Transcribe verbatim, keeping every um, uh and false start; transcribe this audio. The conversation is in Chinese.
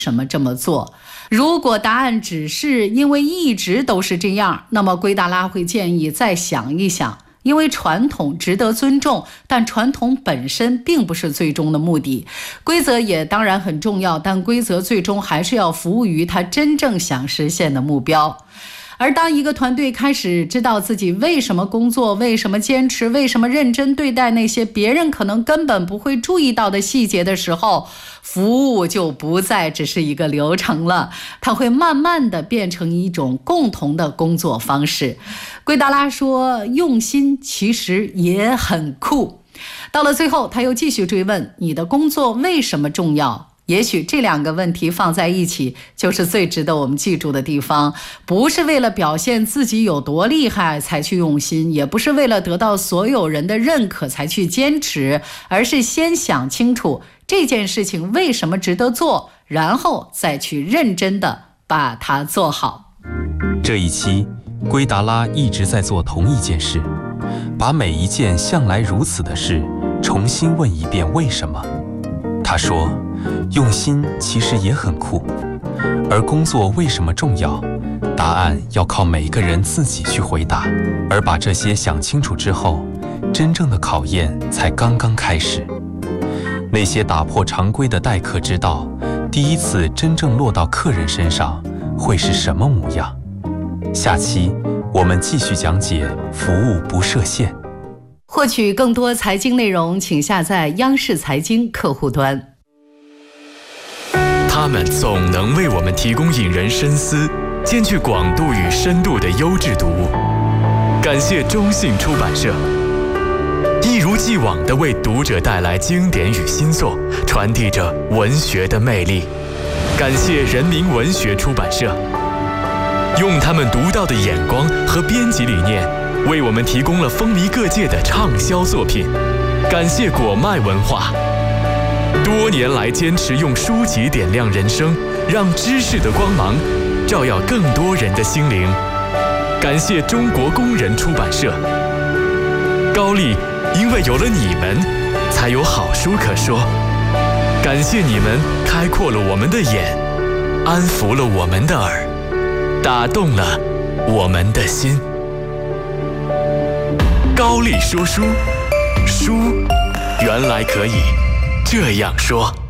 什么这么做？如果答案只是因为一直都是这样，那么圭达拉会建议再想一想，因为传统值得尊重，但传统本身并不是最终的目的。规则也当然很重要，但规则最终还是要服务于他真正想实现的目标。而当一个团队开始知道自己为什么工作，为什么坚持，为什么认真对待那些别人可能根本不会注意到的细节的时候，服务就不再只是一个流程了，它会慢慢的变成一种共同的工作方式。圭达拉说，用心其实也很酷。到了最后，他又继续追问，你的工作为什么重要？也许这两个问题放在一起，就是最值得我们记住的地方。不是为了表现自己有多厉害才去用心，也不是为了得到所有人的认可才去坚持，而是先想清楚这件事情为什么值得做，然后再去认真的把它做好。 这一期，圭达拉一直在做同一件事，把每一件向来如此的事重新问一遍为什么。他说，用心其实也很酷，而工作为什么重要？答案要靠每个人自己去回答。而把这些想清楚之后，真正的考验才刚刚开始。那些打破常规的待客之道，第一次真正落到客人身上，会是什么模样？下期我们继续讲解服务不设限。 获取更多财经内容，请下载央视财经客户端。 他们总能为我们提供引人深思、兼具广度与深度的优质读物。感谢中信出版社，一如既往地为读者带来经典与新作，传递着文学的魅力。感谢人民文学出版社，用他们独到的眼光和编辑理念，为我们提供了风靡各界的畅销作品。感谢果麦文化，多年来坚持用书籍点亮人生，让知识的光芒照耀更多人的心灵。感谢中国工人出版社，高丽因为有了你们，才有好书可说。感谢你们开阔了我们的眼，安抚了我们的耳，打动了我们的心。高丽说书，书原来可以这样说。